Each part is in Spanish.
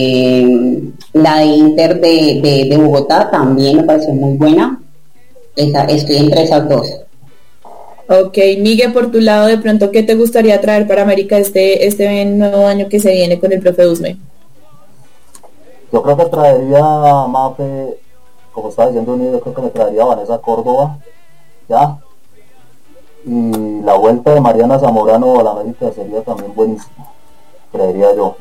La de Inter de Bogotá también me pareció muy buena. Estoy entre esas dos. Ok, Miguel, por tu lado, de pronto, ¿qué te gustaría traer para América este nuevo año que se viene con el profe Usme? Yo creo que traería a Mafe, como estaba diciendo Unido, creo que me traería a Vanessa Córdoba, ya. Y la vuelta de Mariana Zamorano a la América sería también buenísima, creería yo.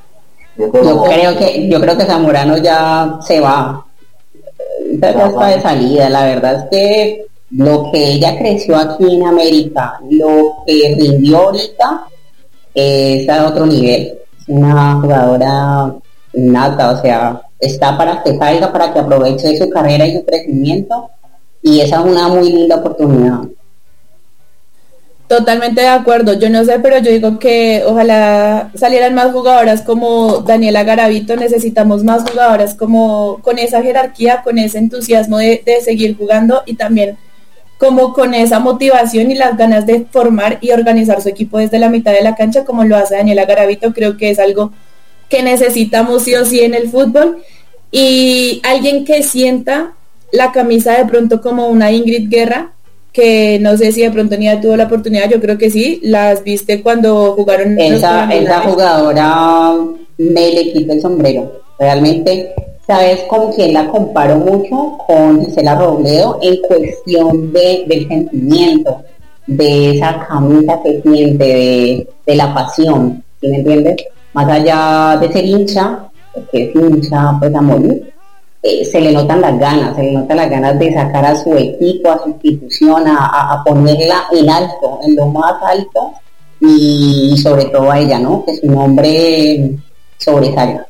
Yo creo que Zamorano ya se va. Ya está de salida. La verdad es que lo que ella creció aquí en América, lo que rindió ahorita, está a otro nivel. Es una jugadora nata, o sea, está para que salga, para que aproveche su carrera y su crecimiento, y esa es una muy linda oportunidad. Totalmente de acuerdo, yo no sé, pero yo digo que ojalá salieran más jugadoras como Daniela Garavito. Necesitamos más jugadoras como con esa jerarquía, con ese entusiasmo de seguir jugando, y también como con esa motivación y las ganas de formar y organizar su equipo desde la mitad de la cancha, como lo hace Daniela Garavito. Creo que es algo que necesitamos sí o sí en el fútbol, y alguien que sienta la camisa de pronto como una Ingrid Guerra, que no sé si de pronto ni tuvo la oportunidad. Yo creo que sí, las viste cuando jugaron. Esa jugadora me le quita el sombrero, realmente. ¿Sabes con quién la comparo mucho? Con Gisela Robledo, en cuestión del sentimiento, de esa camisa que siente, de la pasión, ¿sí me entiendes? Más allá de ser hincha, que es hincha pues a morir, se le notan las ganas de sacar a su equipo, a su institución, a ponerla en alto, en lo más alto, y sobre todo a ella, ¿no? Que su nombre sobresalga.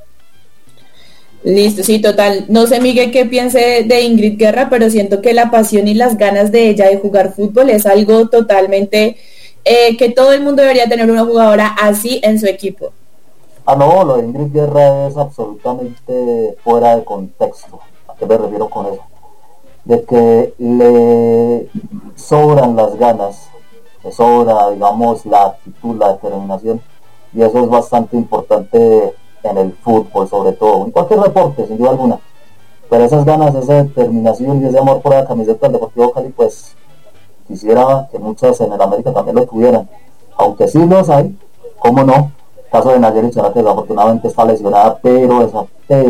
Listo, sí, total. No sé, Miguel, qué piense de Ingrid Guerra, pero siento que la pasión y las ganas de ella de jugar fútbol es algo totalmente que todo el mundo debería tener una jugadora así en su equipo. No, lo de Ingrid Guerra es absolutamente fuera de contexto. ¿A qué me refiero con eso? De que le sobran las ganas, le sobra, digamos, la actitud, la determinación, y eso es bastante importante en el fútbol, sobre todo, en cualquier deporte, sin duda alguna. Pero esas ganas, esa determinación y ese amor por la camiseta del Deportivo Cali, pues quisiera que muchas en el América también lo tuvieran. Aunque sí los hay, ¿cómo no? El caso de Nayeli Charate, desafortunadamente está lesionada, pero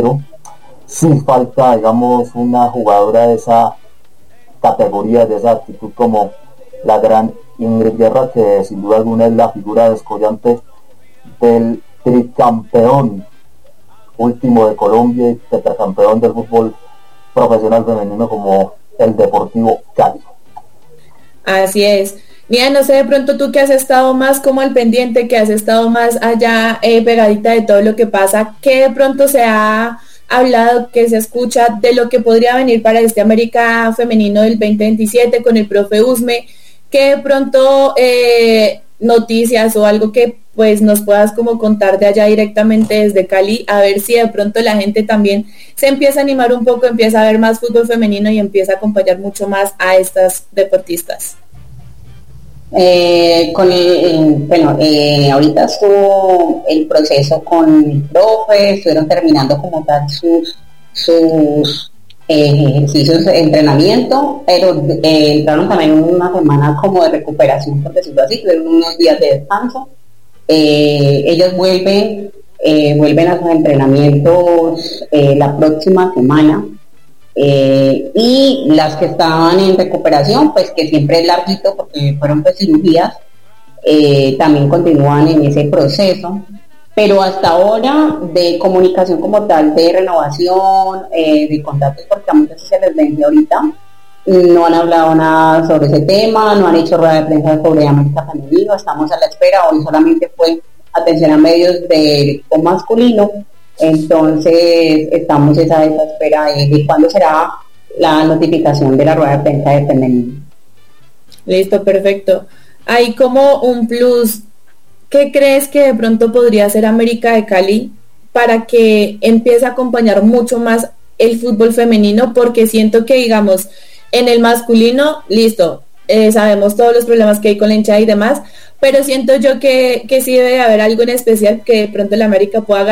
sí falta, digamos, una jugadora de esa categoría, de esa actitud, como la gran Ingrid Guerra, que sin duda alguna es la figura descollante del tricampeón último de Colombia y tetracampeón del fútbol profesional femenino como el Deportivo Cali. Así es. Mira, no sé, de pronto tú que has estado más como al pendiente, que has estado más allá pegadita de todo lo que pasa, ¿qué de pronto se ha hablado, que se escucha de lo que podría venir para este América femenino del 2027 con el profe Usme? ¿Qué de pronto noticias o algo que pues nos puedas como contar de allá directamente desde Cali, a ver si de pronto la gente también se empieza a animar un poco, empieza a ver más fútbol femenino y empieza a acompañar mucho más a estas deportistas? Ahorita estuvo el proceso con el profe, estuvieron terminando como tal sus ejercicios de entrenamiento, pero entraron también en una semana como de recuperación, por decirlo así, tuvieron unos días de descanso. Ellos vuelven a sus entrenamientos la próxima semana, y las que estaban en recuperación, pues que siempre es larguito porque fueron pues cirugías, también continúan en ese proceso, pero hasta ahora de comunicación como tal, de renovación, de contratos, porque a muchos se les vende ahorita, no han hablado nada sobre ese tema, no han hecho rueda de prensa sobre América Femenino. Estamos a la espera. Hoy solamente fue atención a medios del masculino, entonces estamos a esa espera de cuándo será la notificación de la rueda de prensa de femenino. Listo, perfecto. Hay como un plus. ¿Qué crees que de pronto podría hacer América de Cali para que empiece a acompañar mucho más el fútbol femenino? Porque siento que, digamos, en el masculino, listo, sabemos todos los problemas que hay con la hinchada y demás, pero siento yo que sí debe haber algo en especial que de pronto la América pueda